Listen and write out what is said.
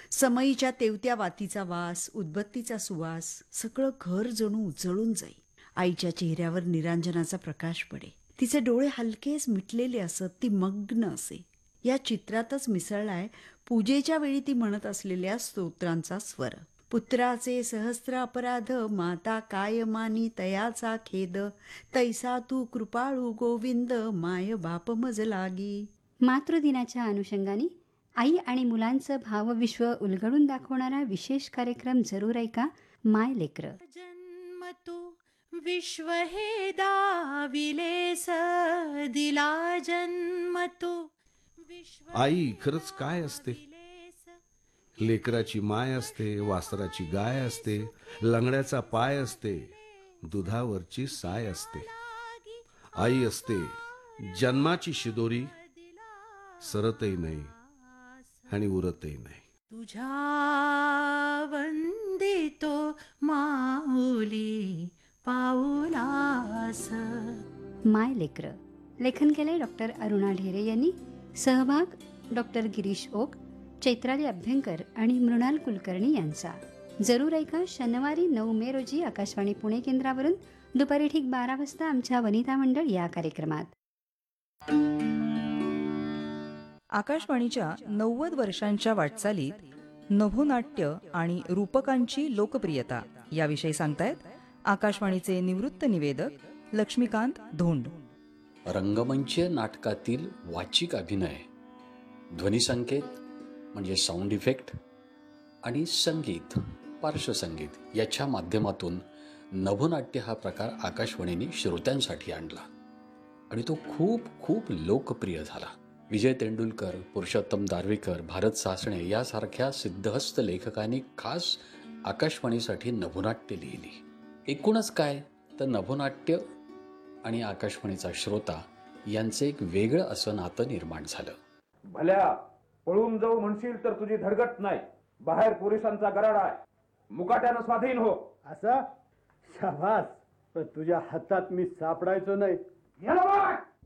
समईच्या तेवत्या वातीचा वास, उदबत्तीचा सुवास, सगळं घर जणू उजळून जाई. आईच्या चेहऱ्यावर निरांजनाचा प्रकाश पडे. तिचे डोळे हलकेच मिटलेले असत. ती मग्न असे. या चित्रातच मिसळलाय पूजेच्या वेळी ती म्हणत असलेल्या स्तोत्रांचा स्वर. पुत्राचे सहस्त्र अपराध, माता काय मानी तयाचा खेद, तैसा तू कृपाळू गोविंद, माय बाप मज लागी. मातृदिनाच्या अनुषंगाने आई आणि मुलांचं भावविश्व उलगडून दाखवणारा विशेष कार्यक्रम जरूर ऐका. माय लेकरं. जन्म तू विश्व हे दाविलेस, दिला जन्म तू विश्व. आई खरंच काय असते? लेकराची माय असते, वासराची गाय असते, लंगड्याचा पाय असते, दुधावरची साय असते. आई असते जन्माची शिदोरी, सरतही नाही आणि उरतही नाही. तुझ्या वंदितो माऊली पाऊलास. माय लेकरं. लेखन केले डॉक्टर अरुणा ढेरे यांनी. सहभाग डॉक्टर गिरीश ओक, चैत्राली अभ्यंकर आणि मृणाल कुलकर्णी यांचा. जरूर ऐका शनिवारी 9 मे रोजी आकाशवाणी पुणे केंद्रावरून दुपारी ठीक 12 वाजता आमच्या वनिता मंडळ या कार्यक्रमात. आकाशवाणीच्या 90 वर्षांच्या वाटचालीत नभोनाट्य आणि रूपकांची लोकप्रियता याविषयी सांगतायत आकाशवाणीचे निवृत्त निवेदक लक्ष्मीकांत धोंड. रंगमंच नाटकातील वाचिक अभिनय, ध्वनिसंकेत म्हणजे साऊंड इफेक्ट आणि संगीत, पार्श्वसंगीत याच्या माध्यमातून नभोनाट्य हा प्रकार आकाशवाणीने श्रोत्यांसाठी आणला आणि तो खूप खूप लोकप्रिय झाला. विजय तेंडुलकर, पुरुषोत्तम दारव्हीकर, भारत सासणे यासारख्या सिद्धहस्त लेखकांनी खास आकाशवाणीसाठी नभोनाट्य लिहिली. एकूणच काय तर नभोनाट्य आणि आकाशवाणीचा श्रोता यांचे एक वेगळं असं नातं निर्माण झालं. भल्या पळून जाऊ म्हणशील तर तुझी धडगट नाही. बाहेर पोलिसांचा गराडा आहे. मुकाट्यानं स्वाधीन हो. असं शाबास. पण तुझ्या हातात मी सापडायचो नाही. याला बघ.